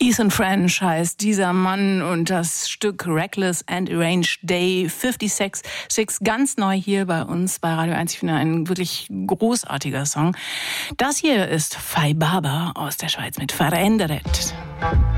Ethan French heißt dieser Mann und das Stück Reckless and Arranged Day 56, ganz neu hier bei uns bei Radio 1. Ich finde ein wirklich großartiger Song. Das hier ist Fai Baba aus der Schweiz mit Verenderet.